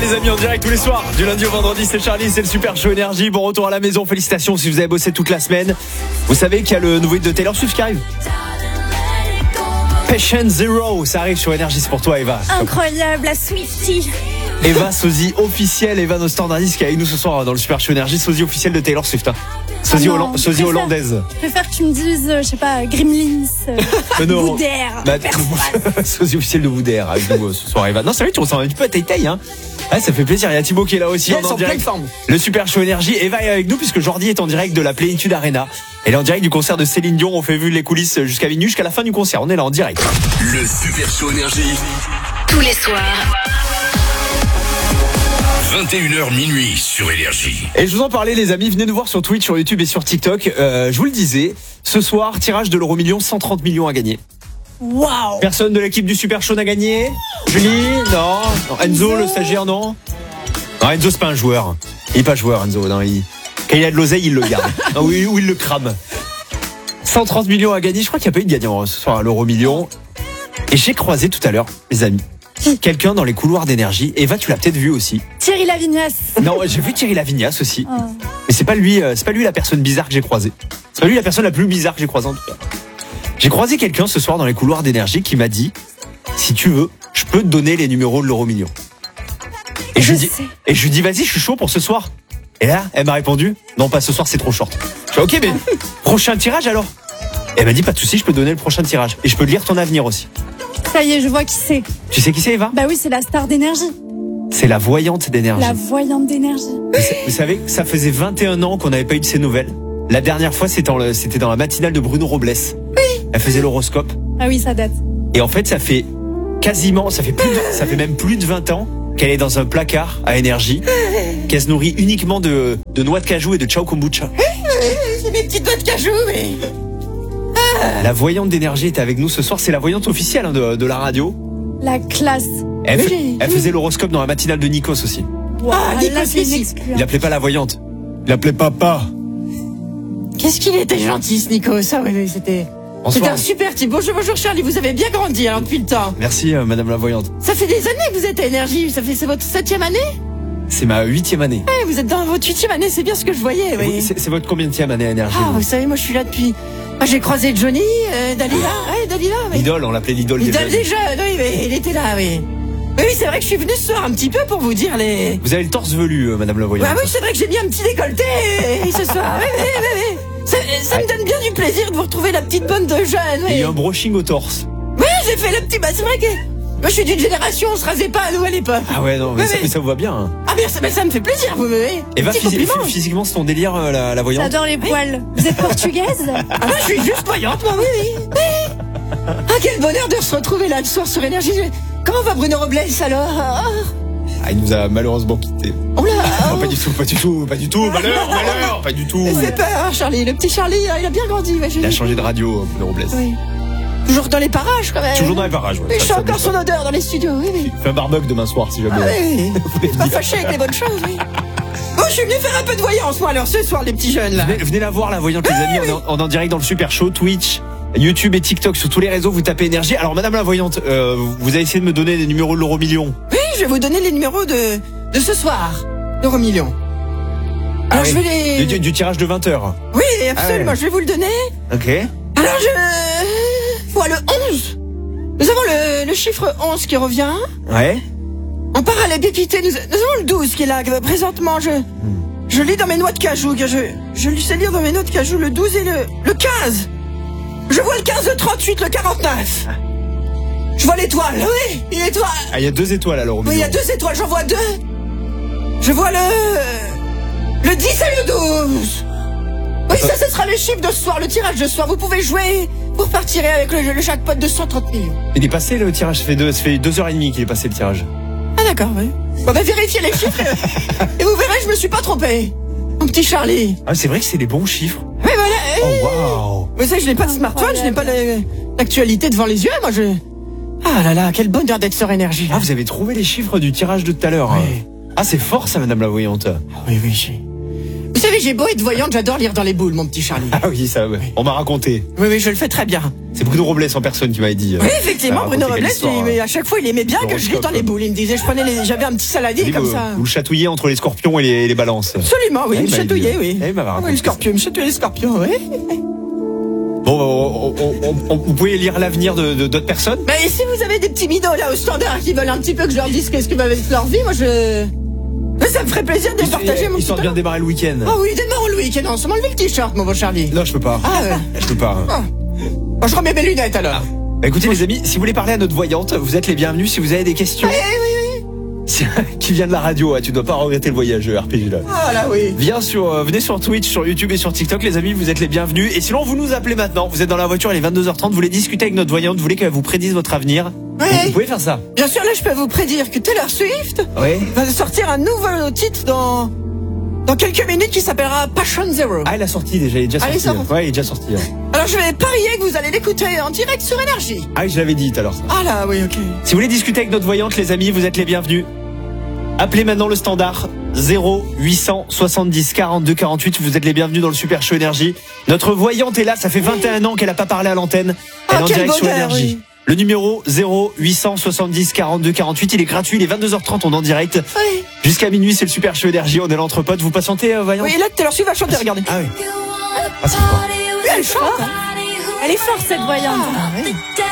les amis, en direct tous les soirs, du lundi au vendredi, c'est Charlie, c'est le Super Show Énergie. Bon retour à la maison, félicitations si vous avez bossé toute la semaine. Vous savez qu'il y a le nouveau hit de Taylor Swift qui arrive. Patient Zero, ça arrive sur Énergie, c'est pour toi Eva. Incroyable, la Swiftie. Eva Sosie officielle, Eva nos standardistes qui est avec nous ce soir dans le Super Show Énergie, Sosie officielle de Taylor Swift. Sosie, sosie hollandaise. Je préfère que tu me dises, je sais pas, Gremlins, Woodère. Sosie officielle de Woodère avec nous ce soir Eva. Non, c'est vrai, tu ressembles un petit peu à Tay hein. Ouais, ça fait plaisir. Il y a Thibaut qui est là aussi en direct. Le Super Show Énergie. Eva est avec nous puisque Jordi est en direct de la Plénitude Arena. Elle est en direct du concert de Céline Dion. On fait vu les coulisses jusqu'à minuit, jusqu'à la fin du concert. On est là en direct. Le Super Show Énergie. Tous les soirs. 21h minuit sur Énergie. Et je vous en parlais les amis, venez nous voir sur Twitch, sur YouTube et sur TikTok. Je vous le disais, ce soir, tirage de l'euro million, 130 millions à gagner. Waouh. Personne de l'équipe du Super Show n'a gagné. Julie, non. Enzo, le stagiaire, non. Non, Enzo c'est pas un joueur. Il est pas joueur Enzo, non, quand il a de l'oseille, il le garde. Non, ou il le crame. 130 millions à gagner, je crois qu'il n'y a pas eu de gagnant ce soir à l'euro million. Et j'ai croisé tout à l'heure, les amis, quelqu'un dans les couloirs d'Énergie. Eva, tu l'as peut-être vu aussi. Thierry Lavignas. Non, j'ai vu Thierry Lavignas aussi. Oh. Mais c'est pas lui la personne bizarre que j'ai croisée. C'est pas lui la personne la plus bizarre que j'ai croisée en tout cas. J'ai croisé quelqu'un ce soir dans les couloirs d'Énergie qui m'a dit, si tu veux, je peux te donner les numéros de l'euro million. Et je lui dis, vas-y, je suis chaud pour ce soir. Et là, elle m'a répondu, non, pas ce soir, c'est trop short. Je fais, ok, mais prochain tirage alors. Et elle m'a dit, pas de souci, je peux te donner le prochain tirage. Et je peux lire ton avenir aussi. Ça y est, je vois qui c'est. Tu sais qui c'est, Eva? Bah oui, c'est la star d'Énergie. C'est la voyante d'Énergie. La voyante d'Énergie. Vous savez, ça faisait 21 ans qu'on n'avait pas eu de ses nouvelles. La dernière fois, c'était dans la matinale de Bruno Robles. Oui. Elle faisait l'horoscope. Ah oui, ça date. Et en fait, ça fait même plus de 20 ans qu'elle est dans un placard à Énergie, qu'elle se nourrit uniquement de noix de cajou et de ciao kombucha. C'est mes petites noix de cajou, mais... La voyante d'Énergie est avec nous ce soir. C'est la voyante officielle de la radio. La classe. Elle faisait l'horoscope dans la matinale de Nikos aussi. Wow, Nikos, il l'appelait pas la voyante. Il l'appelait papa. Qu'est-ce qu'il était gentil, ce Nikos. Ah oui, c'était un super type. Bonjour Charlie, vous avez bien grandi alors depuis le temps. Merci madame la voyante. Ça fait des années que vous êtes à Énergie. C'est votre 7e année? C'est ma 8e année. Ouais, vous êtes dans votre 8e année, c'est bien ce que je voyais. Oui. C'est votre combienième année à Énergie? Vous savez, moi je suis là depuis... j'ai croisé Johnny, Dalila. Dalila. Oui. L'idole, on l'appelait l'idole des jeunes. L'idole des jeunes, oui, mais il était là, oui. Oui, c'est vrai que je suis venue ce soir un petit peu pour vous dire les... Vous avez le torse velu, madame la voyante. Oui, c'est vrai que j'ai mis un petit décolleté ce soir. Oui. Ça me donne bien du plaisir de vous retrouver la petite bonne de jeunes. Oui. Et il y a un brushing au torse. Oui, j'ai fait le petit... c'est vrai que... Moi, je suis d'une génération, on se rasait pas à nous à l'époque. Ah ouais, non, mais ça vous va bien. Hein. Ah bien, ça me fait plaisir, vous me... Et va physiquement, c'est ton délire, la voyante. J'adore les poils. Vous êtes portugaise? Je suis juste voyante, moi, oui. Ah, quel bonheur de se retrouver là, le soir sur Énergie. Comment va Bruno Robles, alors? Il nous a malheureusement quittés. Oh là. Non, pas du tout, malheur, pas du tout. C'est peur, Charlie, le petit Charlie, il a bien grandi. Il a changé de radio, Bruno Robles. Oui. Toujours dans les parages, quand même. Toujours dans les parages, ouais. Mais je sens encore son odeur dans les studios, oui. Fais un barbecue demain soir, si jamais. Ah oui, pas fâché avec les bonnes choses, oui. Bon, je suis venu faire un peu de voyance, moi, alors, ce soir, les petits jeunes, là. Venez la voir, la voyante, les amis. On est en direct dans le Super Show, Twitch, YouTube et TikTok, sur tous les réseaux, vous tapez Énergie. Alors, madame la voyante, vous avez essayé de me donner les numéros de l'euro million. Oui, je vais vous donner les numéros de ce soir, l'euro million. Alors, je vais du tirage de 20h. Oui, absolument, je vais vous le donner. Ok. Alors, vois le 11. Nous avons le chiffre 11 qui revient. Ouais. En parallèle dépité, nous avons le 12 qui est là. Présentement, je lis dans mes noix de cajou. Je sais lire dans mes noix de cajou le 12 et le 15. Je vois le 15, le 38, le 49. Je vois l'étoile, oui, une étoile. Ah, il y a 2 étoiles alors. Oui, il y a 2 étoiles, j'en vois 2. Je vois le 10 et le 12. Oui, ça, ce sera les chiffres de ce soir, le tirage de ce soir. Vous pouvez jouer pour partir avec le jackpot de 130 millions. Il est passé le tirage, ça fait 2h30 qu'il est passé le tirage. Ah d'accord, oui. Bon, vérifiez les chiffres et vous verrez, je me suis pas trompé. Mon petit Charlie. Ah, c'est vrai que c'est des bons chiffres. Oui, voilà. Oh, waouh. Vous savez, je n'ai pas de smartphone, je n'ai pas l'actualité devant les yeux, moi Ah là là, quel bonheur d'être sur Énergie. Ah, vous avez trouvé les chiffres du tirage de tout à l'heure. Oui. Ah, c'est fort ça, madame la voyante. Oui, Vous savez, j'ai beau être voyante, j'adore lire dans les boules, mon petit Charlie. Ah oui, ça, ouais. On m'a raconté. Oui, je le fais très bien. C'est Bruno Robles en personne qui m'avait dit. Oui, effectivement, Ah, Bruno raconté Robles, quelle histoire, à chaque fois, il aimait bien que je lis dans les boules. Il me disait, j'avais un petit saladier comme ça. Vous le chatouillez entre les scorpions et les balances. Absolument, oui, Eh, il me bah, chatouillait, il- oui. eh, il m'avait raconté Oui, le scorpion, il me chatouillait les scorpions, oui. Bon, vous pouvez lire l'avenir de d'autres personnes. Mais si vous avez des petits midos là au standard qui veulent un petit peu que je leur dise qu'est-ce qui va avec leur vie, moi ça me ferait plaisir de les partager, mon petit Histoire de bien talent. démarrer le week-end. Ah oui, démarrons le week-end ensemble, enlevez le t-shirt, mon beau Charlie. Non, je peux pas. Ah ouais. Je peux pas. Ah. Bon, je remets mes lunettes alors. Bah, écoutez les amis, si vous voulez parler à notre voyante, vous êtes les bienvenus. Si vous avez des questions, Oui. qui vient de la radio, tu dois pas regretter le voyage RPG là. Ah là oui. Venez sur Twitch, sur YouTube et sur TikTok, les amis, vous êtes les bienvenus. Et sinon, vous nous appelez maintenant. Vous êtes dans la voiture, il est 22h30, vous voulez discuter avec notre voyante, vous voulez qu'elle vous prédise votre avenir. Oui. Vous pouvez faire ça. Bien sûr, là je peux vous prédire que Taylor Swift Oui. va sortir un nouveau titre dans quelques minutes qui s'appellera Passion Zero. Ah, il a sorti déjà, il est déjà Ah, il est sorti. sorti. Ouais, il est déjà sorti. Alors je vais parier que vous allez l'écouter en direct sur Énergie. Ah, je l'avais dit tout à l'heure ça. Ah là oui, ok. Si vous voulez discuter avec notre voyante, les amis, vous êtes les bienvenus. Appelez maintenant le standard 0870 42 48. Vous êtes les bienvenus dans le Super Show Énergie. Notre voyante est là, ça fait 21 ans qu'elle n'a pas parlé à l'antenne. Elle est en quel direct sur bonheur, Énergie. oui. Le numéro 0870 42 48, il est gratuit, il est 22h30, on est en direct. Oui. Jusqu'à minuit, c'est le Super Show Énergie, on est l'entrepote. Vous patientez, voyante? Oui, là Taylor Swift va chanter, regardez. Ah oui. Ah, c'est fort. Oui, elle chante. Hein. Elle est forte, cette voyante. Ah, oui.